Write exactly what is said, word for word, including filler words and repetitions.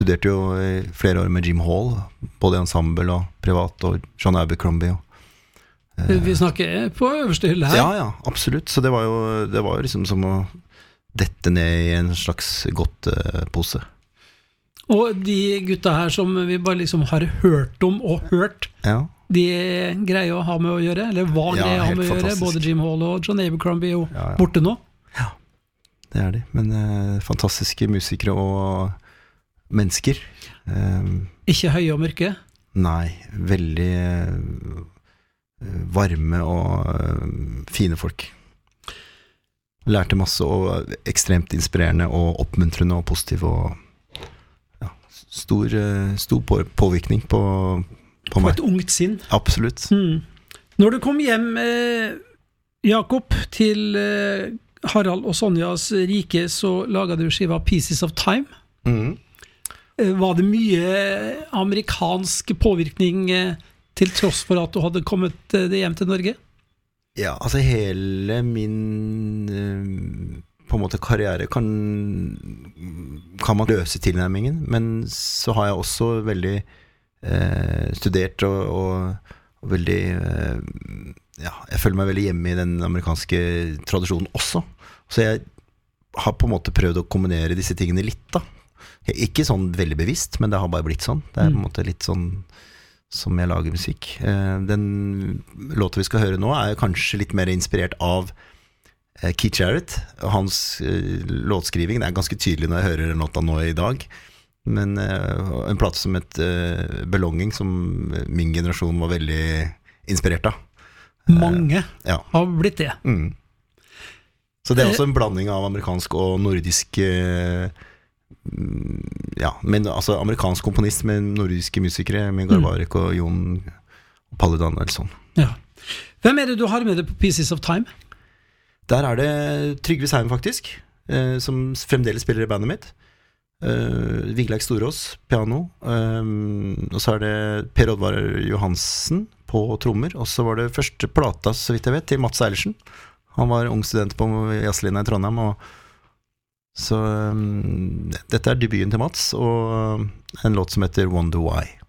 studerte jo i flere år med Jim Hall, både i ensemble og privat, og John Abercrombie. Og, eh, Vi snakker på øverste hylle her. Ja, ja, absolutt. Så det var jo, det var jo liksom som å dette ned i en slags godt uh, pose. Og de gutta her som vi bare liksom har hørt om og hørt, Ja. de greier å ha med å gjøre, eller var Ja, greier å ha helt med å gjøre, fantastisk. både Jim Hall og John Abercrombie er jo Ja, ja. borte nå. Det er de, men uh, fantastiske musikere og mennesker. Um, Ikke høye og mørke. nei, veldig uh, varme og uh, fine folk. Lærte masse og ekstremt inspirerende og oppmuntrende og positiv og ja, stor, uh, stor på, påvirkning på, på, På meg. et ungt sinn. Absolutt. Mm. Når du kom hjem, eh, Jakob, til eh, Harald og Sonjas rike, så laget du skiva Pieces of Time. Mm. Eh, Var det mye amerikansk påvirkning eh, til tross for at du hadde kommet eh, hjem til Norge? Ja, altså hele min uh, på en måte karriere kan, kan man løse tilnærmingen, men så har jeg også veldig uh, studert og, og, og veldig uh, ja, jeg føler meg veldig hjemme i den amerikanske tradisjonen også, så jeg har på en måte prøvd å kombinere disse tingene litt da, ikke sånn veldig bevisst, men det har bare blitt sånn, det er på en måte litt sånn som jeg lager musikk. Den låten vi skal høre nå er kanskje litt mer inspirert av Keith Jarrett, hans låtskriving. Det er ganske tydelig når jeg hører den låta nå i dag, men en plate som et Belonging, som min generasjon var veldig inspirert av. Mange ja. har blitt det. Mm. Så det er også en blanding av amerikansk og nordisk ja, men altså amerikansk komponist med nordiske musikere, med Garbarek og Jon og Palle Danielsson. Ja. Hvem er det du har med deg på Pieces of Time? Der er det Trygve Seim faktisk, eh, som fremdeles spiller i bandet mitt. eh, Vigleik Storås, piano, eh, og så er det Per Oddvar Johansen på trommer, og så var det første plata, så vidt jeg vet, til Mats Eilertsen. Han var ung student på jazzlinja i Trondheim, og så um, dette er debuten til Mats, og en låt som heter Wonder Why.